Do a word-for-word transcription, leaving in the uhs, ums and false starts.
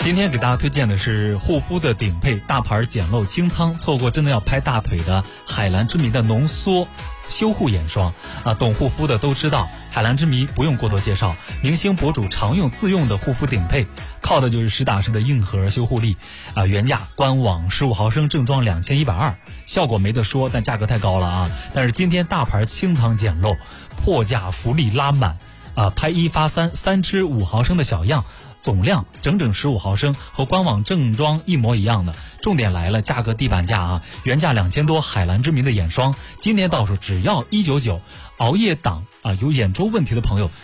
今天给大家推荐的是护肤的顶配大牌简陋清仓，错过真的要拍大腿的海蓝之谜的浓缩修护眼霜啊，懂护肤的都知道，海蓝之谜不用过多介绍，明星博主常用自用的护肤顶配，靠的就是实打实的硬核修护力啊。原价官网十五毫升正装两千一百二，效果没得说，但价格太高了啊。但是今天大牌清仓简陋，破价福利拉满啊，拍一发三，三支五毫升的小样。总量整整十五毫升，和官网正装一模一样的。重点来了，价格地板价啊，原价两千多海蓝之谜的眼霜，今天到手只要一九九。熬夜党啊，有眼周问题的朋友